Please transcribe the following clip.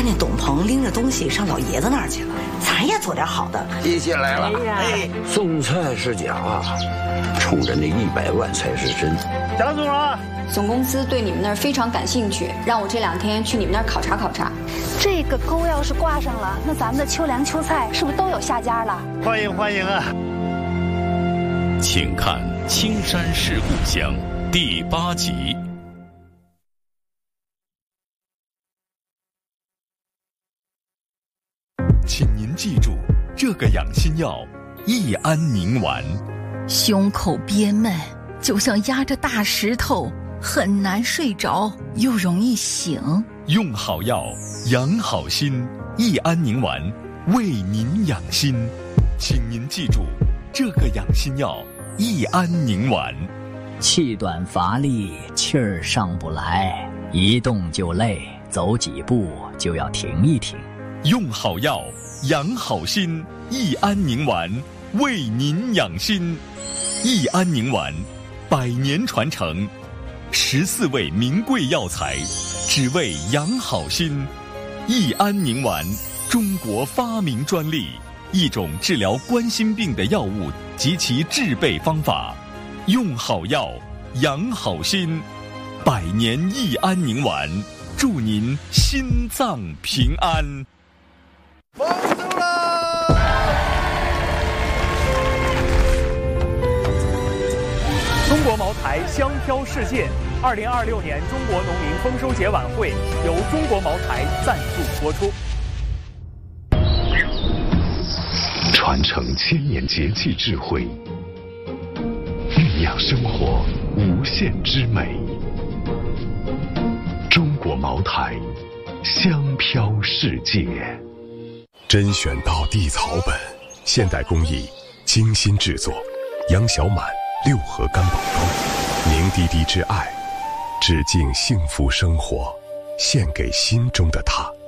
看见董鹏拎着东西上老爷子那儿去了，咱也做点好的。 机器来了，送菜是假，冲着那100万才是真。 蒋总啊， 总公司对你们那儿非常感兴趣，让我这2天去你们那儿考察考察。 这个钩要是挂上了，那咱们的秋粮秋菜是不是都有下家了？ 欢迎欢迎啊！ 请看《青山是故乡》第8集。请您记住，这个养心药益安宁丸。 胸口憋闷，就像压着大石头，很难睡着，又容易醒。 用好药，养好心，益安宁丸为您养心。请您记住，这个养心药益安宁丸。 气短乏力，气儿上不来，一动就累，走几步就要停一停。 用好药，养好心，益安宁丸为您养心。益安宁丸100年传承，14味名贵药材，只为养好心。益安宁丸，中国发明专利，一种治疗冠心病的药物及其制备方法。用好药，养好心，100年益安宁丸，祝您心脏平安。 丰收了！中国茅台香飘世界，2026年中国农民丰收节晚会由中国茅台赞助播出。 传承千年节气智慧，酝酿生活无限之美。中国茅台，香飘世界。甄选到地草本，现代工艺，精心制作，杨小满6合干宝膏，凝滴滴之爱，致敬幸福生活，献给心中的他。